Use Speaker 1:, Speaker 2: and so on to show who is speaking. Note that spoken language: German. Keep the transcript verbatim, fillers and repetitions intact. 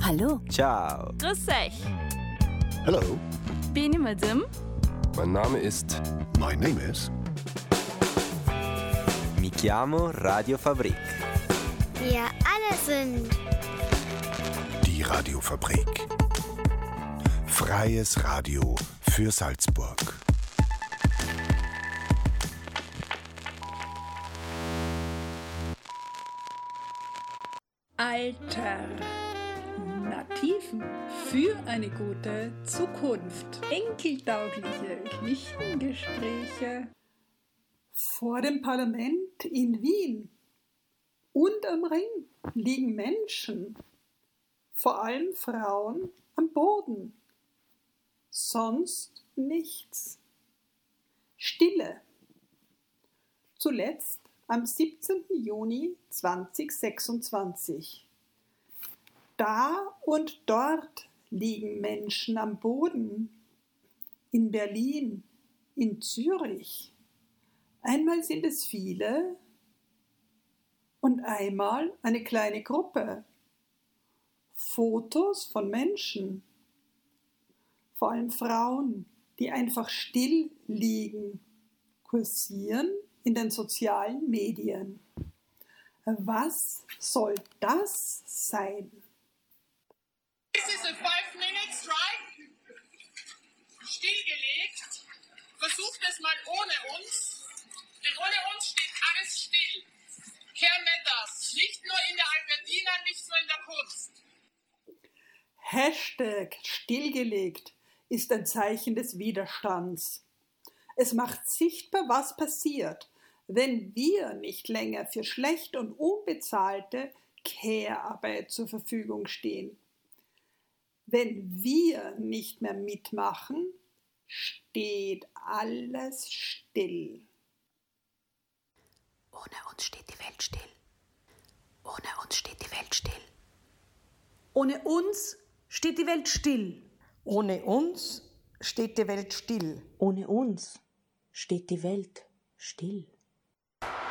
Speaker 1: Hallo.
Speaker 2: Ciao.
Speaker 1: Grüß euch.
Speaker 3: Hello.
Speaker 1: Bin ich Madame?
Speaker 2: Mein Name ist...
Speaker 3: My name is...
Speaker 2: Mi chiamo Radio Fabrik.
Speaker 4: Wir alle sind...
Speaker 3: Die Radiofabrik. Freies Radio für Salzburg.
Speaker 5: Alter. Nativen für eine gute Zukunft. Enkeltaugliche Küchengespräche. Vor dem Parlament in Wien und am Ring liegen Menschen, vor allem Frauen, am Boden. Sonst nichts. Stille. Zuletzt am siebzehnten Juni zweitausendsechsundzwanzig. Da und dort liegen Menschen am Boden. In Berlin, in Zürich. Einmal sind es viele und einmal eine kleine Gruppe. Fotos von Menschen, vor allem Frauen, die einfach still liegen, kursieren in den sozialen Medien. Was soll das sein?
Speaker 6: This is a five-minute strike. Stillgelegt. Versucht es mal ohne uns. Denn ohne uns steht alles still. Kein Metters. Nicht nur in der Albertina, nicht nur in der Kunst.
Speaker 5: Hashtag stillgelegt ist ein Zeichen des Widerstands. Es macht sichtbar, was passiert, wenn wir nicht länger für schlecht und unbezahlte Care-Arbeit zur Verfügung stehen. Wenn wir nicht mehr mitmachen, steht alles still.
Speaker 7: Ohne uns steht die Welt still. Ohne uns steht die Welt still.
Speaker 8: Ohne uns steht die Welt still.
Speaker 9: Ohne uns steht die Welt still.
Speaker 10: Ohne uns steht die Welt still.